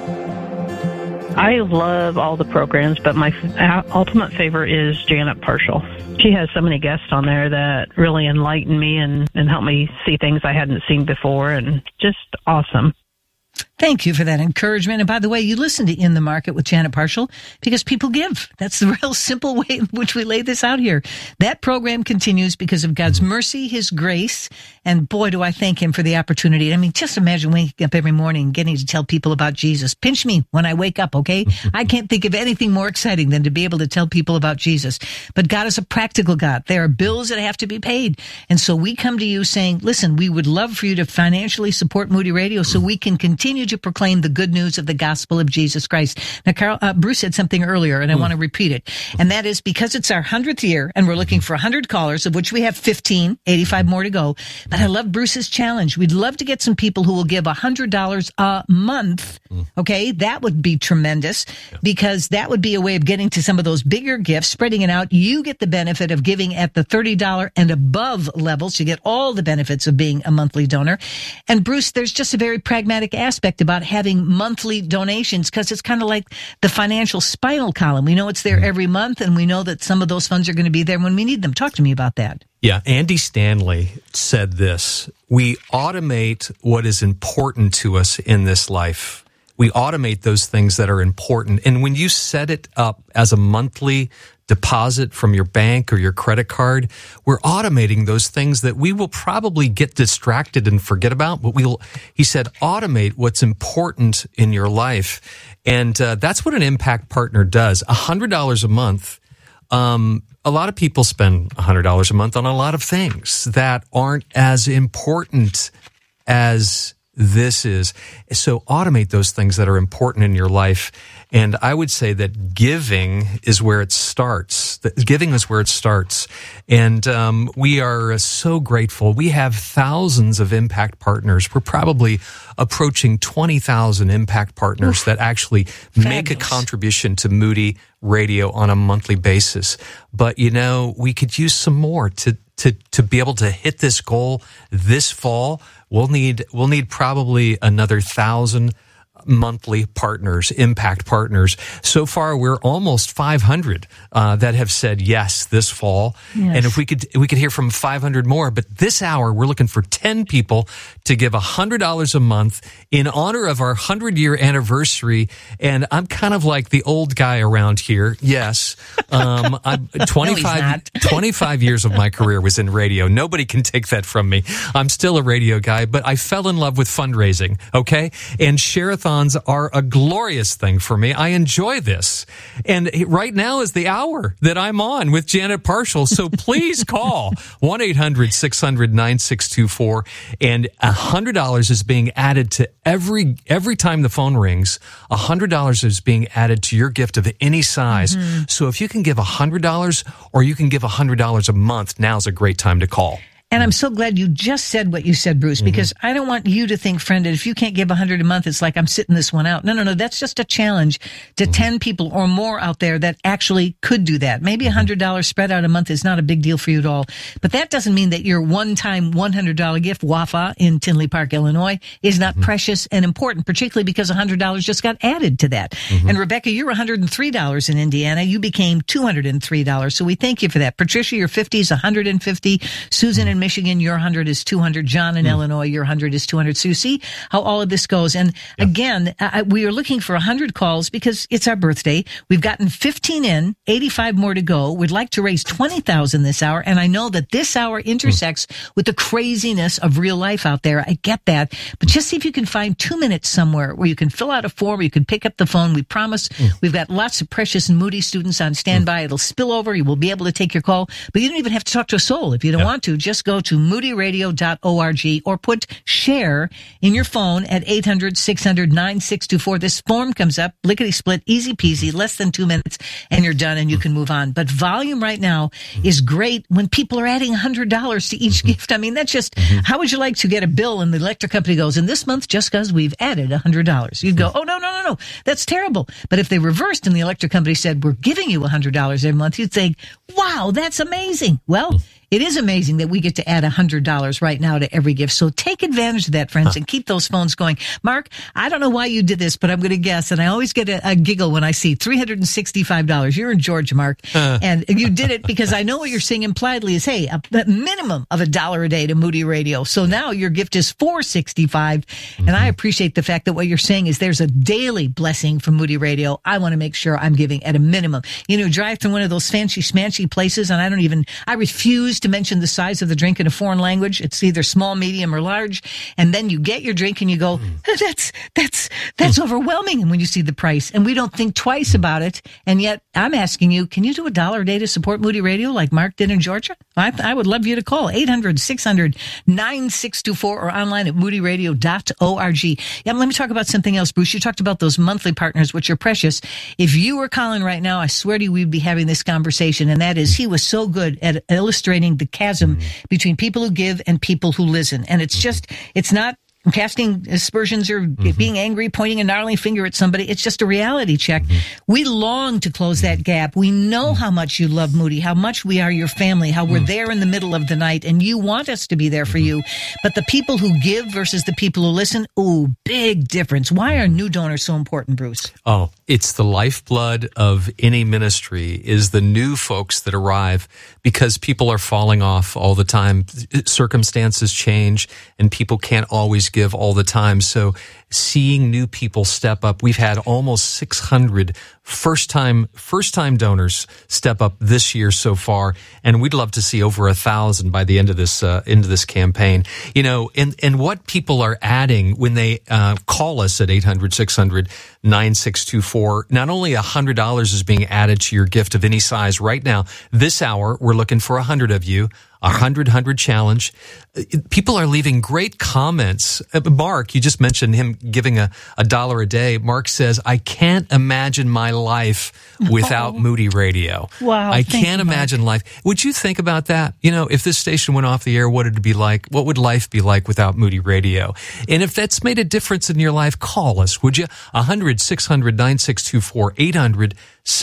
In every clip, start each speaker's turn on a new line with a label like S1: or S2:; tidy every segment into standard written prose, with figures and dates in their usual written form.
S1: I love all the programs, but my ultimate favorite is Janet Parshall. She has so many guests on there that really enlighten me and help me see things I hadn't seen before, and just awesome.
S2: Thank you for that encouragement. And by the way, you listen to In the Market with Janet Parshall because people give. That's the real simple way in which we lay this out here. That program continues because of God's mercy, His grace, and boy, do I thank Him for the opportunity. I mean, just imagine waking up every morning and getting to tell people about Jesus. Pinch me when I wake up, okay? I can't think of anything more exciting than to be able to tell people about Jesus. But God is a practical God. There are bills that have to be paid. And so we come to you saying, listen, we would love for you to financially support Moody Radio so we can continue to proclaim the good news of the gospel of Jesus Christ. Now, Bruce said something earlier, and I want to repeat it. And that is because it's our 100th year, and we're looking for 100 callers, of which we have 15, 85 more to go. But I love Bruce's challenge. We'd love to get some people who will give $100 a month. Okay, that would be tremendous because that would be a way of getting to some of those bigger gifts, spreading it out. You get the benefit of giving at the $30 and above levels. You get all the benefits of being a monthly donor. And Bruce, there's just a very pragmatic aspect about having monthly donations because it's kind of like the financial spinal column. We know it's there every month, and we know that some of those funds are going to be there when we need them. Talk to me about that.
S3: Yeah, Andy Stanley said this: we automate what is important to us in this life. We automate those things that are important. And when you set it up as a monthly deposit from your bank or your credit card, we're automating those things that we will probably get distracted and forget about. But he said, automate what's important in your life. And that's what an impact partner does. $100 a month. A lot of people spend $100 a month on a lot of things that aren't as important as this is. So automate those things that are important in your life. And I would say that giving is where it starts. Giving is where it starts. And we are so grateful. We have thousands of impact partners. We're probably approaching 20,000 impact partners that actually make a contribution to Moody Radio on a monthly basis. But, you know, we could use some more to be able to hit this goal this fall. We'll need probably another 1,000 monthly partners, impact partners. So far, we're almost 500 that have said yes this fall. Yes. And if we could hear from 500 more. But this hour, we're looking for 10 people to give $100 a month in honor of our 100-year anniversary. And I'm kind of like the old guy around here. Yes, I'm 25 years of my career was in radio. Nobody can take that from me. I'm still a radio guy, but I fell in love with fundraising. Okay, and Share-a-thons are a glorious thing for me. I enjoy this. And right now is the hour that I'm on with Janet Parshall. So please call 1-800-600-9624. And $100 is being added to every time the phone rings. $100 is being added to your gift of any size. Mm-hmm. So if you can give $100 or you can give $100 a month, now's a great time to call.
S2: And I'm so glad you just said what you said, Bruce, because I don't want you to think, friend, that if you can't give $100 a month, it's like I'm sitting this one out. No. That's just a challenge to 10 people or more out there that actually could do that. Maybe $100 spread out a month is not a big deal for you at all. But that doesn't mean that your one-time $100 gift, WAFA in Tinley Park, Illinois, is not precious and important, particularly because $100 just got added to that. And Rebecca, you're $103 in Indiana. You became $203. So we thank you for that. Patricia, your 50 is $150. Susan in Michigan, your 100 is 200. John in Illinois, your 100 is 200. So you see how all of this goes. And again, we are looking for 100 calls because it's our birthday. We've gotten 15 in, 85 more to go. We'd like to raise 20,000 this hour. And I know that this hour intersects with the craziness of real life out there. I get that. But just see if you can find 2 minutes somewhere where you can fill out a form, where you can pick up the phone. We promise we've got lots of Precious and Moody students on standby. It'll spill over. You will be able to take your call. But you don't even have to talk to a soul if you don't want to. Just go to moodyradio.org or put share in your phone at 800-600-9624. This form comes up, lickety-split, easy peasy, less than 2 minutes, and you're done and you can move on. But volume right now is great when people are adding $100 to each gift. I mean, that's just, how would you like to get a bill and the electric company goes, and this month, just because we've added $100. You'd go, oh, no, that's terrible. But if they reversed and the electric company said, we're giving you $100 every month, you'd say, wow, that's amazing. Well, It is amazing that we get to add $100 right now to every gift. So take advantage of that, friends, and keep those phones going. Mark, I don't know why you did this, but I'm going to guess, and I always get a giggle when I see $365. You're in Georgia, Mark, and you did it because I know what you're saying impliedly is, hey, a minimum of $1 a day to Moody Radio. So now your gift is $465, and I appreciate the fact that what you're saying is there's a daily blessing from Moody Radio. I want to make sure I'm giving at a minimum. You know, drive through one of those fancy schmancy places, and I refuse to mention the size of the drink in a foreign language. It's either small, medium, or large. And then you get your drink and you go, that's overwhelming. And when you see the price, and we don't think twice about it. And yet I'm asking you, can you do $1 a day to support Moody Radio like Mark did in Georgia? I would love you to call 800-600-9624 or online at moodyradio.org. Yeah, let me talk about something else, Bruce. You talked about those monthly partners, which are precious. If you were calling right now, I swear to you, we'd be having this conversation. And that is, he was so good at illustrating the chasm between people who give and people who listen. And it's not casting aspersions or being angry, pointing a gnarly finger at somebody. It's just a reality check. We long to close that gap. We know how much you love Moody, how much we are your family, how we're there in the middle of the night, and you want us to be there for you. But the people who give versus the people who listen, big difference. Why are new donors so important, Bruce?
S3: Oh, it's the lifeblood of any ministry is the new folks that arrive, because people are falling off all the time. Circumstances change and people can't always give all the time. So seeing new people step up, we've had almost 600 first time donors step up this year so far, and we'd love to see over 1,000 by the end of this campaign. You know, and what people are adding when they call us at 800-600-9624, not only $100 is being added to your gift of any size right now. This hour, we're looking for 100 of you. 100 challenge. People are leaving great comments. Mark, you just mentioned him giving $1 a day. Mark says, I can't imagine my life without Moody Radio.
S2: Wow.
S3: I can't imagine life. Would you think about that? You know, if this station went off the air, what would it be like? What would life be like without Moody Radio? And if that's made a difference in your life, call us, would you? 100-600-9624,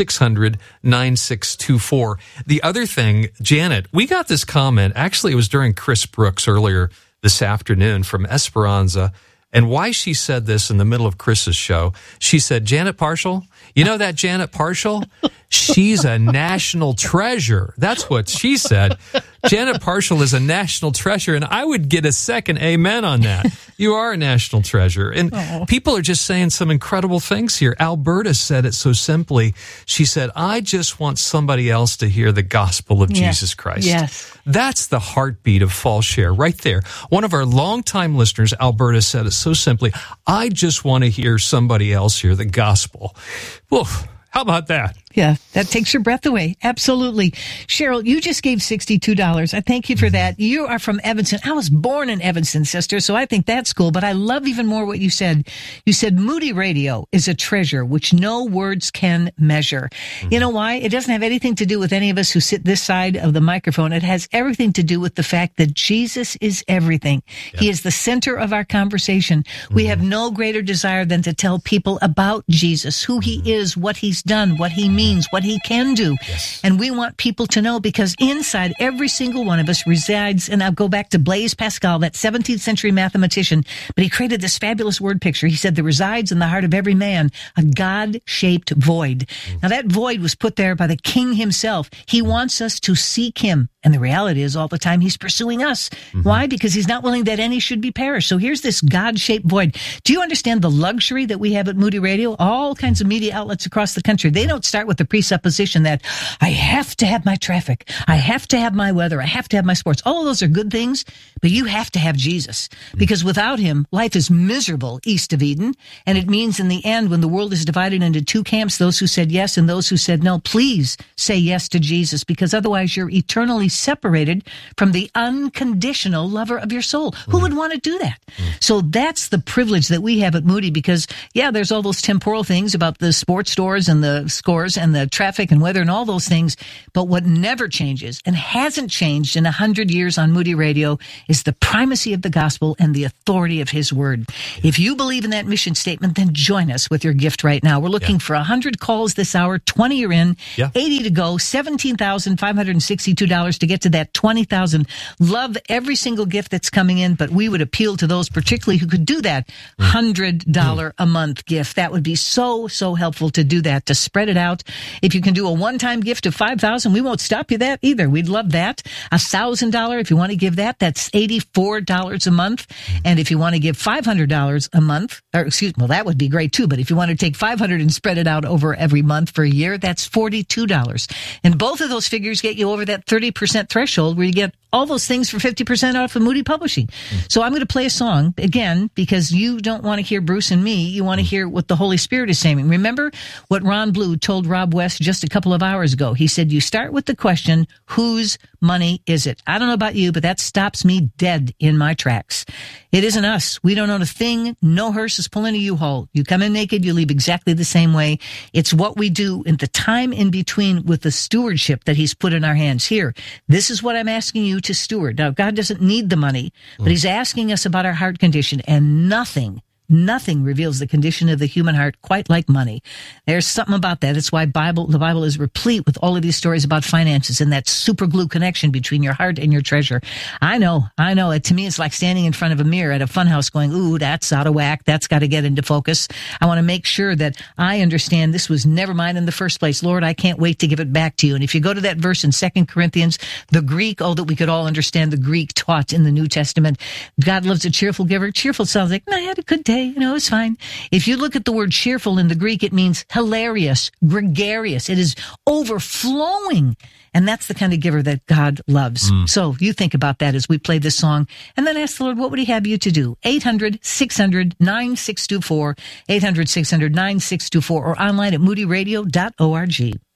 S3: 800-600-9624. The other thing, Janet, we got this comment. Actually, it was during Chris Brooks earlier this afternoon from Esperanza. And why she said this in the middle of Chris's show, she said, Janet Parshall, you know that Janet Parshall? She's a national treasure. That's what she said. Janet Parshall is a national treasure, and I would get a second amen on that. You are a national treasure. And people are just saying some incredible things here. Alberta said it so simply. She said, I just want somebody else to hear the gospel of Jesus Christ.
S2: Yes.
S3: That's the heartbeat of Fall Share right there. One of our longtime listeners, Alberta, said it so simply. I just want to hear somebody else hear the gospel. Woof. How about that?
S2: Yeah, that takes your breath away. Absolutely. Cheryl, you just gave $62. I thank you for that. You are from Evanston. I was born in Evanston, sister, so I think that's cool. But I love even more what you said. You said Moody Radio is a treasure which no words can measure. You know why? It doesn't have anything to do with any of us who sit this side of the microphone. It has everything to do with the fact that Jesus is everything. Yep. He is the center of our conversation. We have no greater desire than to tell people about Jesus, who he is, what he's done, what he means, what he can do. Yes. And we want people to know, because inside every single one of us resides, and I'll go back to Blaise Pascal, that 17th century mathematician, but he created this fabulous word picture. He said there resides in the heart of every man a God-shaped void. Now that void was put there by the King himself. He wants us to seek him. And the reality is all the time he's pursuing us. Why? Because he's not willing that any should be perished. So here's this God-shaped void. Do you understand the luxury that we have at Moody Radio? All kinds of media outlets across the country, they don't start with the presupposition that I have to have my traffic, I have to have my weather, I have to have my sports. All of those are good things, but you have to have Jesus. Because without him, life is miserable east of Eden. And it means in the end, when the world is divided into two camps, those who said yes and those who said no, please say yes to Jesus, because otherwise you're eternally separated from the unconditional lover of your soul. Who would want to do that? So that's the privilege that we have at Moody, because there's all those temporal things about the sports stores and the scores and the traffic and weather and all those things. But what never changes and hasn't changed in 100 years on Moody Radio is the primacy of the gospel and the authority of his word. If you believe in that mission statement, then join us with your gift right now. We're looking for 100 calls this hour, 20 are in, 80 to go, $17,562 to get to that 20,000. Love every single gift that's coming in, but we would appeal to those particularly who could do that $100 a month gift. That would be so helpful to do that, to spread it out. If you can do a one-time gift of $5,000, we won't stop you that either. We'd love that. $1,000, if you want to give that, that's $84 a month. And if you want to give $500 a month, that would be great too. But if you want to take $500 and spread it out over every month for a year, that's $42. And both of those figures get you over that 30% threshold where you get all those things for 50% off of Moody Publishing. So I'm going to play a song again because you don't want to hear Bruce and me. You want to hear what the Holy Spirit is saying. Remember what Ron Blue told Rob West just a couple of hours ago. He said, you start with the question, whose money is it? I don't know about you, but that stops me dead in my tracks. It isn't us. We don't own a thing. No hearse is pulling a U-Haul. You come in naked, you leave exactly the same way. It's what we do in the time in between with the stewardship that he's put in our hands. Here, this is what I'm asking you to steward. Now, God doesn't need the money, but he's asking us about our heart condition, and nothing reveals the condition of the human heart quite like money. There's something about that. It's why the Bible is replete with all of these stories about finances and that super glue connection between your heart and your treasure. I know. To me, it's like standing in front of a mirror at a funhouse going, ooh, that's out of whack. That's got to get into focus. I want to make sure that I understand this was never mine in the first place. Lord, I can't wait to give it back to you. And if you go to that verse in 2 Corinthians, the Greek, that we could all understand the Greek taught in the New Testament. God loves a cheerful giver. Cheerful sounds like, I had a good day. It's fine. If you look at the word cheerful in the Greek, it means hilarious, gregarious. It is overflowing. And that's the kind of giver that God loves. So you think about that as we play this song and then ask the Lord, what would he have you to do? 800-600-9624, 800-600-9624, or online at moodyradio.org.